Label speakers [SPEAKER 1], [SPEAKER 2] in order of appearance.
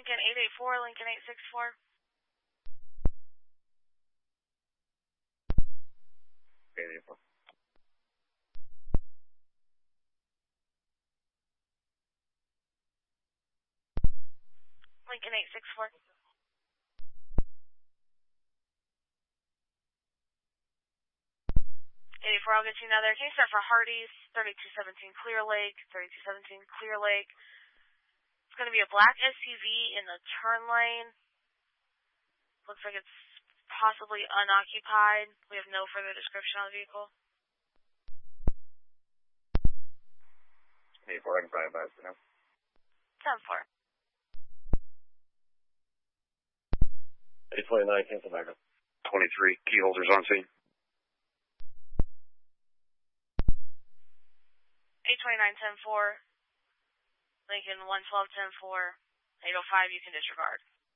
[SPEAKER 1] Lincoln 884, Lincoln 864. Lincoln 864. 84, I'll get you another. Can you start for Hardee's, 3217 Clear Lake, 3217 Clear Lake. It's going to be a black SUV in the turn lane. Looks like it's possibly unoccupied. We have no further description on the vehicle.
[SPEAKER 2] 84, I can probably advise for now.
[SPEAKER 1] 10-4.
[SPEAKER 2] 829, cancel backup. 23, key holders on scene.
[SPEAKER 1] 829-10-4, Lincoln 112-10-4, 805, you can disregard.